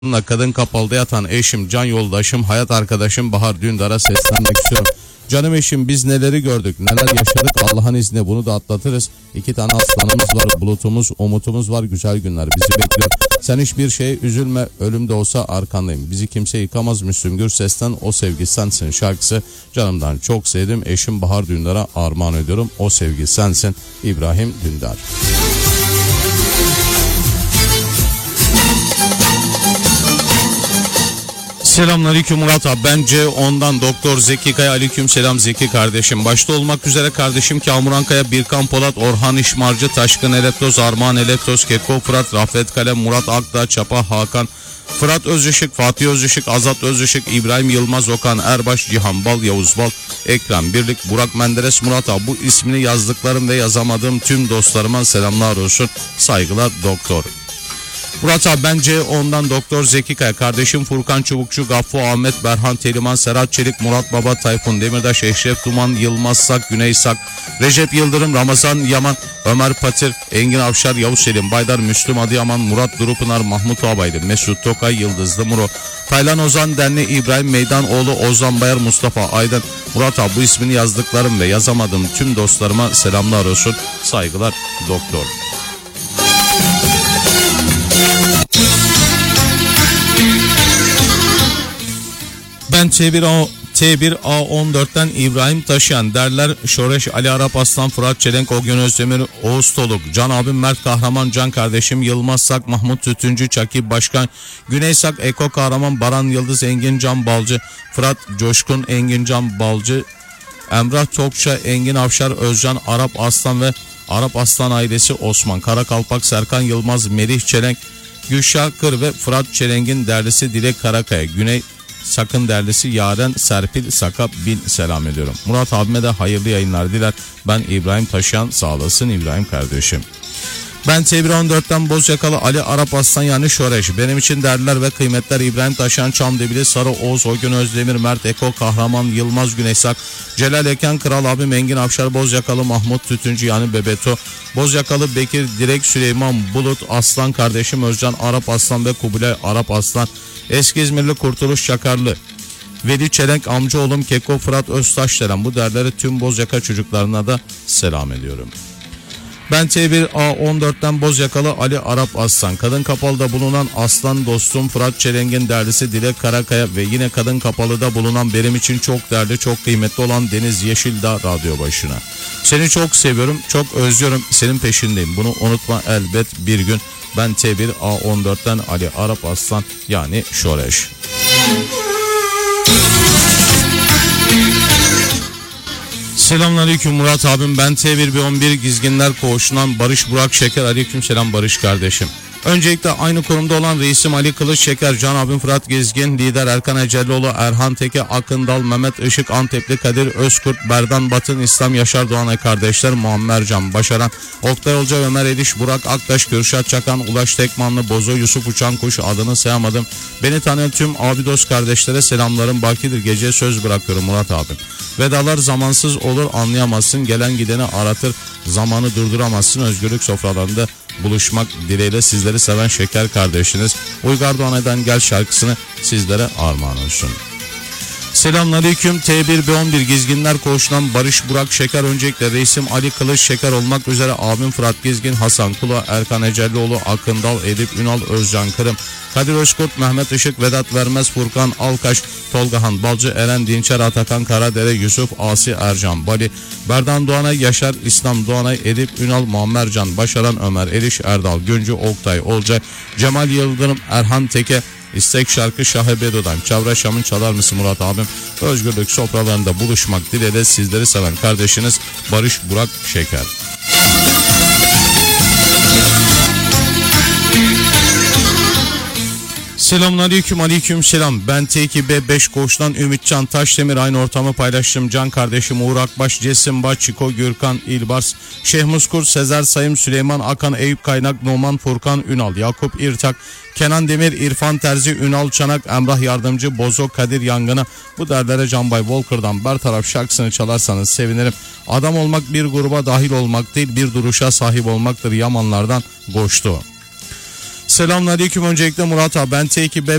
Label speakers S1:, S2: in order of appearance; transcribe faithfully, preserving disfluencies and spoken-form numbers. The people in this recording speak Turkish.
S1: Kadın kapalıda yatan eşim, can yoldaşım, hayat arkadaşım Bahar Dündar'a seslenmek istiyorum. Canım eşim, biz neleri gördük, neler yaşadık, Allah'ın izniyle bunu da atlatırız. İki tane aslanımız var, bulutumuz, umutumuz var, güzel günler bizi bekliyor. Sen hiçbir şeye üzülme, ölüm de olsa arkandayım. Bizi kimse yıkamaz Müslüm Gürses'ten O Sevgi Sensin şarkısı. Canımdan çok sevdim, eşim Bahar Dündar'a armağan ediyorum. O Sevgi Sensin, İbrahim Dündar. Selamünaleyküm Murat abi. Bence ondan Doktor Zeki Kaya. Aleyküm selam Zeki kardeşim. Başta olmak üzere kardeşim Kamuran Kaya, Birkan Polat, Orhan İşmarcı, Taşkın Eleptoz, Armağan Eleptoz, Keko Fırat, Rafet Kalem, Murat Akdağ, Çapa Hakan, Fırat Özışık, Fatih Özışık, Azat Özışık, İbrahim Yılmaz, Okan Erbaş, Cihan Bal, Yavuz Bal, Ekrem Birlik, Burak Menderes, Murat abi. Bu ismini yazdıklarım ve yazamadığım tüm dostlarıma selamlar olsun. Saygılar Doktor. Murat abi, bence ondan Doktor Zeki Kaya, kardeşim Furkan Çubukçu, Gaffo Ahmet, Berhan Teliman, Serhat Çelik, Murat Baba, Tayfun Demirtaş, Eşref Duman, Yılmaz Sak, Güney Sak, Recep Yıldırım, Ramazan Yaman, Ömer Patir, Engin Avşar, Yavuz Selim Baydar, Müslüm Adıyaman, Murat Durupınar, Mahmut Abaylı, Mesut Tokay, Yıldızlı Muro, Taylan Ozan Denli, İbrahim Meydanoğlu, Ozan Bayar, Mustafa Aydın. Murat abi, bu ismini yazdıklarım ve yazamadığım tüm dostlarıma selamlar olsun. Saygılar Doktor. Ben T bir A T bir A on dört'ten İbrahim Taşıyan, derler Şoreş, Ali Arap Aslan, Fırat Çelenk, Ogün Özdemir, Oğuz Toluk, Can abim, Mert Kahraman, Can kardeşim, Yılmaz Sak, Mahmut Tütüncü, Çakip Başkan, Güney Sak, Eko Kahraman, Baran Yıldız, Engin Can Balcı, Fırat Coşkun, Engin Can Balcı, Emrah Tokça, Engin Avşar, Özcan Arap Aslan ve Arap Aslan ailesi, Osman Karakalpak, Serkan Yılmaz, Melih Çelenk, Gülşah Kır ve Fırat Çelenk'in derlisi Dilek Karakaya, Güney Sakın derlisi Yaren Serpil Sak'a bin selam ediyorum. Murat abime de hayırlı yayınlar diler. Ben İbrahim Taşıyan, sağ olasın İbrahim kardeşim. Ben T bir on dört'ten Bozyakalı, Ali Arap Aslan yani Şoreş. Benim için değerler ve kıymetler İbrahim Taşıyan, Çamdebili, Sarı Oğuz, Ogün Özdemir, Mert Eko Kahraman, Yılmaz Güneysak, Celal Eken, Kral abim, Engin Avşar, Bozyakalı, Mahmut Tütüncü yani Bebeto, Bozyakalı, Bekir, Direk, Süleyman Bulut, Aslan kardeşim Özcan Arap Aslan ve Kubilay Arap Aslan, Eski İzmirli Kurtuluş Çakarlı, Veli Çelenk, amcaoğlum Keko Fırat Öztaşdelen. Bu derleri tüm Bozyaka çocuklarına da selam ediyorum. Ben T bir A on dört'ten Bozyakalı, Ali Arap Aslan. Kadın Kapalı'da bulunan Aslan dostum Fırat Çelenk'in derlisi Dilek Karakaya ve yine Kadın Kapalı'da bulunan benim için çok değerli, çok kıymetli olan Deniz Yeşildağ radyo başına. Seni çok seviyorum, çok özlüyorum, senin peşindeyim. Bunu unutma elbet bir gün. Ben T bir A on dört'ten Ali Arap Aslan yani Şoreş. Selamünaleyküm Murat abim. Ben T bir B on bir Gizginler Koğuşu'ndan Barış Burak Şeker. Aleyküm selam Barış kardeşim. Öncelikle aynı kurumda olan reisim Ali Kılıç Şeker, Can abim Fırat Gezgin, lider Erkan Ecelioğlu, Erhan Teke, Akındal, Mehmet Işık, Antepli Kadir Özkurt, Berdan Batın, İslam Yaşar Doğanay kardeşler, Muammer Can Başaran, Oktay Olca, Ömer Eliş, Burak Aktaş, Kürşat Çakan, Ulaş Tekmanlı, Bozo, Yusuf Uçankuş, adını sayamadım. Beni tanıyan tüm abi dost kardeşlere selamlarım bakidir. Geceye söz bırakıyorum Murat abim. Vedalar zamansız olur, anlayamazsın. Gelen gideni aratır, zamanı durduramazsın. Özgürlük sofralarında buluşmak dileğiyle sizleri seven Şeker kardeşiniz Uygar Doğanay'dan Gel şarkısını sizlere armağan olsun. Selamünaleyküm. T bir B on bir Gizginler Koğuşu'ndan Barış Burak Şeker. Öncelikle reisim Ali Kılıç Şeker olmak üzere abim Fırat Gezgin, Hasan Kula, Erkan Ecelioğlu, Akındal, Edip Ünal, Özcan Kırım, Kadir Özkurt, Mehmet Işık, Vedat Vermez, Furkan Alkaş, Tolgahan Balcı, Eren Dinçer, Atakan Karadere, Yusuf Asi, Ercan Bali, Berdan Doğanay, Yaşar İslam Doğanay, Edip Ünal, Muammer Can Başaran, Ömer Eliş, Erdal Güncü, Oktay Olcay, Cemal Yıldırım, Erhan Teke, İstek şarkı Şahebedo'dan Çavra Şam'ın çalar mısın Murat abim? Özgürlük sofralarında buluşmak dileğiyle sizleri seven kardeşiniz Barış Burak Şeker. Selamünaleyküm, aleyküm selam. Ben T iki B beş Koğuş'tan Ümitcan Taşdemir. Aynı ortamı paylaştım. Can kardeşim Uğur Akbaş, Cesim Baş, Çiko Gürkan İlbars, Şeyh Muskur, Sezer Sayım, Süleyman Akan, Eyüp Kaynak, Numan Furkan Ünal, Yakup İrtak, Kenan Demir, İrfan Terzi, Ünal Çanak, Emrah Yardımcı, Bozo, Kadir Yangın'a. Bu derlere Canbay Volker'dan Bertaraf şarkısını çalarsanız sevinirim. Adam olmak bir gruba dahil olmak değil, bir duruşa sahip olmaktır. Yamanlardan Goştu. Selamünaleyküm, öncelikle Murat abi, ben T iki B